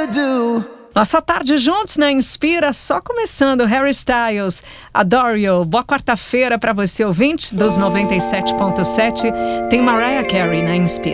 do. Nossa tarde juntos na Inspira, só começando. Harry Styles, Adore You. Boa quarta-feira para você, ouvinte dos 97.7. Tem Mariah Carey na Inspira.